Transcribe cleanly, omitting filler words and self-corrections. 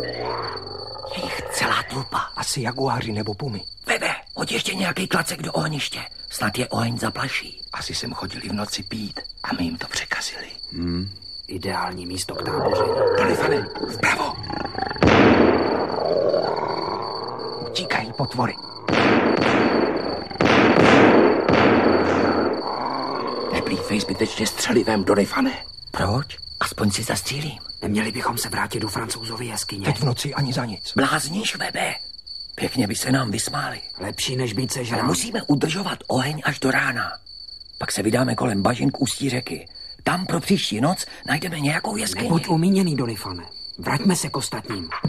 Je jich celá tlupa. Asi jaguáři nebo pumy. Vebe, hoď ještě nějaký klacek do ohniště. Snad je oheň zaplaší. Asi sem chodili v noci pít a my jim to překazili. Ideální místo k táboření. Donifane, vpravo. Utíkají potvory. Neplýtvej zbytečně střelivém, Donifane. Proč? Aspoň si zastřílím. Neměli bychom se vrátit do Francouzovy jeskyně. Teď v noci ani za nic. Blázníš, Vebe? Pěkně by se nám vysmáli. Lepší, než být Ale sežrán. musíme udržovat oheň až do rána. Pak se vydáme kolem bažin k ústí řeky. Tam pro příští noc najdeme nějakou jeskyni. Nebuď umíněný, Donifane. Vraťme se k ostatním.